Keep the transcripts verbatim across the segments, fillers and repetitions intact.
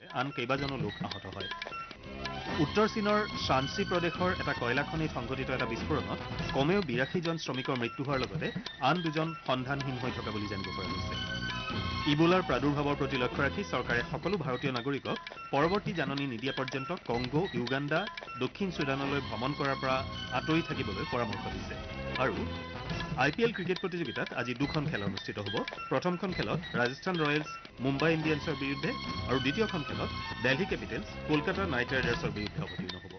আন কেইবাজনো লোক আহত হয়। উত্তৰ চীনৰ শান্সি প্ৰদেশৰ এটা কয়লা খনিত সংঘটিত এটা বিস্ফোৰণত কমেও বিৰাশীজন শ্ৰমিকৰ মৃত্যু হোৱাৰ লগতে আন দুজন সন্ধানহীন হৈ থকা বুলি জানিব পৰা গৈছে। ইবোলাৰ প্ৰাদুৰ্ভাৱৰ প্ৰতি লক্ষ্য ৰাখি চৰকাৰে সকলো ভাৰতীয় নাগৰিকক পৰৱৰ্তী জাননী নিদিয়া পৰ্যন্ত কংগো, ইউগাণ্ডা, দক্ষিণ ছুডানলৈ ভ্ৰমণ কৰাৰ পৰা আঁতৰি থাকিবলৈ পৰামৰ্শ দিছে। আৰু আই পি এল ক্ৰিকেট প্ৰতিযোগিতাত আজি দুখন খেল অনুষ্ঠিত হ'ব। প্ৰথমখন খেলত ৰাজস্থান ৰয়েলছ মুম্বাই ইণ্ডিয়ানছৰ বিৰুদ্ধে আৰু দ্বিতীয়খন খেলত দেলহি কেপিটেলছ কলকাতা নাইট ৰাইডাৰ্ছৰ বিৰুদ্ধে অৱতীৰ্ণ হ'ব।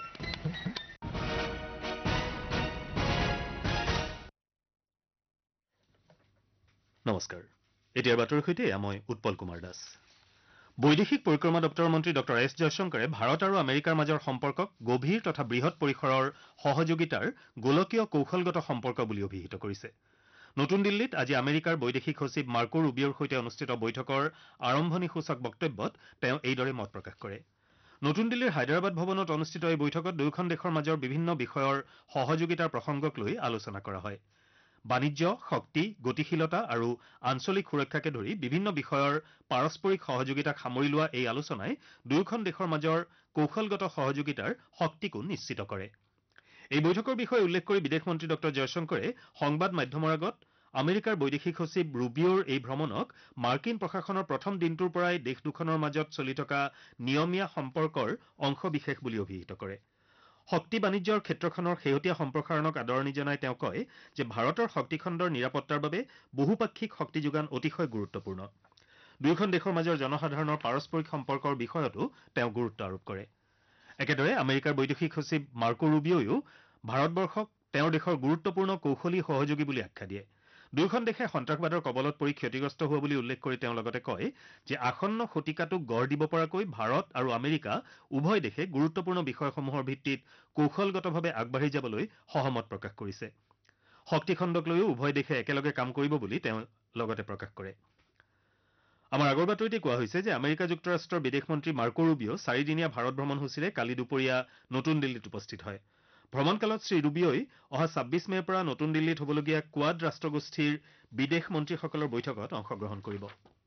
নমস্কাৰ, এতিয়াৰ বাতৰিৰ সৈতে মই উৎপল কুমাৰ দাস। বৈদেশিক পৰিক্ৰমা দপ্তৰৰ মন্ত্ৰী ডঃ এছ জয়শংকৰে ভাৰত আৰু আমেৰিকাৰ মাজৰ সম্পৰ্কক গভীৰ তথা বৃহৎ পৰিসৰৰ সহযোগিতাৰ গোলকীয় কৌশলগত সম্পৰ্ক বুলি অভিহিত কৰিছে। নতুন দিল্লীত আজি আমেৰিকাৰ বৈদেশিক সচিব মাৰ্কো ৰুবিঅ'ৰ সৈতে অনুষ্ঠিত বৈঠকৰ আৰম্ভণিসূচক বক্তব্যত তেওঁ এইদৰে মত প্ৰকাশ কৰে। নতুন দিল্লীৰ হায়দৰাবাদ ভৱনত অনুষ্ঠিত এই বৈঠকত দুয়োখন দেশৰ মাজৰ বিভিন্ন বিষয়ৰ সহযোগিতাৰ প্ৰসংগক লৈ আলোচনা কৰা হয়। বাণিজ্য, শক্তি, গতিশীলতা আৰু আঞ্চলিক সুৰক্ষাকে ধৰি বিভিন্ন বিষয়ৰ পাৰস্পৰিক সহযোগিতাক সামৰি লোৱা এই আলোচনাই দুয়োখন দেশৰ মাজৰ কৌশলগত সহযোগিতাৰ শক্তিকো নিশ্চিত কৰে। এই বৈঠকৰ বিষয়ে উল্লেখ কৰি বিদেশ মন্ত্ৰী ডঃ জয়শংকৰে সংবাদ মাধ্যমৰ আগত আমেৰিকাৰ বৈদেশিক সচিব ৰুবিঅ'ৰ এই ভ্ৰমণক মাৰ্কিন প্ৰশাসনৰ প্ৰথম দিনটোৰ পৰাই দেশ দুখনৰ মাজত চলি থকা নিয়মীয়া সম্পৰ্কৰ অংশবিশেষ বুলি অভিহিত কৰে। শক্তি বাণিজ্যৰ ক্ষেত্ৰখনৰ শেহতীয়া সম্প্ৰসাৰণক আদৰণি জনাই তেওঁ কয় যে ভাৰতৰ শক্তিখণ্ডৰ নিৰাপত্তাৰ বাবে বহুপাক্ষিক শক্তি যোগান অতিশয় গুৰুত্বপূৰ্ণ। দুয়োখন দেশৰ মাজৰ জনসাধাৰণৰ পাৰস্পৰিক সম্পৰ্কৰ বিষয়তো তেওঁ গুৰুত্ব আৰোপ কৰে। একেদৰে আমেৰিকাৰ বৈদেশিক সচিব মাৰ্কো ৰুবিঅ'ও ভাৰতবৰ্ষক তেওঁৰ দেশৰ গুৰুত্বপূৰ্ণ কৌশলী সহযোগী বুলি আখ্যা দিয়ে। দুয়োখন দেশে সন্ত্ৰাসবাদৰ কবলত পৰি ক্ষতিগ্ৰস্ত হোৱা বুলি উল্লেখ কৰি তেওঁ লগতে কয় যে আসন্ন শতিকাটোক গঢ় দিব পৰাকৈ ভাৰত আৰু আমেৰিকা উভয় দেশে গুৰুত্বপূৰ্ণ বিষয়সমূহৰ ভিত্তিত কৌশলগতভাৱে আগবাঢ়ি যাবলৈ সহমত প্ৰকাশ কৰিছে। শক্তিখণ্ডক লৈও উভয় দেশে একেলগে কাম কৰিব বুলি তেওঁ লগতে প্ৰকাশ কৰে। আমাৰ আগৰ বাতৰিতে কোৱা হৈছে যে আমেৰিকা যুক্তৰাষ্ট্ৰৰ বিদেশ মন্ত্ৰী মাৰ্কো ৰুবিঅ' চাৰিদিনীয়া ভাৰত ভ্ৰমণসূচীৰে কালি দুপৰীয়া নতুন দিল্লীত উপস্থিত হয়। ভ্ৰমণকালত শ্ৰী ৰুবিঅ'ই অহা ছাব্বিছ মে'ৰ পৰা নতুন দিল্লীত হ'বলগীয়া কোৱাড ৰাষ্ট্ৰগোষ্ঠীৰ বিদেশ মন্ত্ৰীসকলৰ বৈঠকত অংশগ্ৰহণ কৰিব।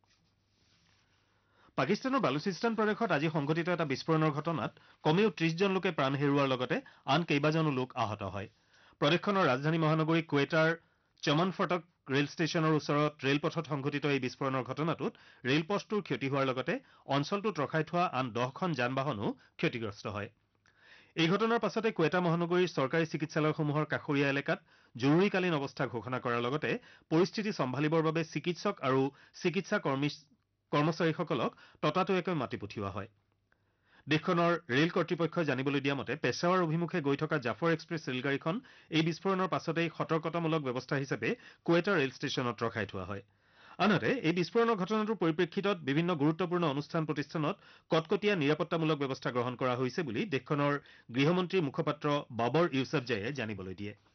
পাকিস্তানৰ বালুচিস্তান প্ৰদেশত আজি সংঘটিত এটা বিস্ফোৰণৰ ঘটনাত কমেও ত্ৰিশজন লোকে প্ৰাণ হেৰুওৱাৰ লগতে আন কেইবাজনো লোক আহত হয়। প্ৰদেশখনৰ ৰাজধানী মহানগৰী কোৱেটাৰ চমন ফটক ৰেল ষ্টেচনৰ ওচৰত ৰেলপথত সংঘটিত এই বিস্ফোৰণৰ ঘটনাটোত ৰেলপথটোৰ ক্ষতি হোৱাৰ লগতে অঞ্চলটোত ৰখাই থোৱা আন দহখন যান বাহনো ক্ষতিগ্ৰস্ত হয়। এই ঘটনাৰ পাছতে কোৱেটা মহানগৰীৰ চৰকাৰী চিকিৎসালয়সমূহৰ কাষৰীয়া এলেকাত জৰুৰীকালীন অৱস্থা ঘোষণা কৰাৰ লগতে পৰিস্থিতি চম্ভালিবৰ বাবে চিকিৎসক আৰু চিকিৎসা কৰ্মী কৰ্মচাৰীসকলক ততাতৈয়াকৈ মাতি পঠিওৱা হয়। দেশখনৰ ৰেল কৰ্তৃপক্ষই জানিবলৈ দিয়া মতে পেছাৱাৰ অভিমুখে গৈ থকা জাফৰ এক্সপ্ৰেছ ৰেলগাড়ীখন এই বিস্ফোৰণৰ পাছতেই সতৰ্কতামূলক ব্যৱস্থা হিচাপে কোৱেটা ৰেল ষ্টেচনত ৰখাই থোৱা হয়। আনহাতে এই বিস্ফোৰণৰ ঘটনাটোৰ পৰিপ্ৰেক্ষিতত বিভিন্ন গুৰুত্বপূৰ্ণ অনুষ্ঠান প্ৰতিষ্ঠানত কটকটীয়া নিৰাপত্তামূলক ব্যৱস্থা গ্ৰহণ কৰা হৈছে বুলি দেশখনৰ গৃহমন্ত্ৰীৰ মুখপাত্ৰ বাবৰ ইউছফজায়ে জানিবলৈ দিয়ে।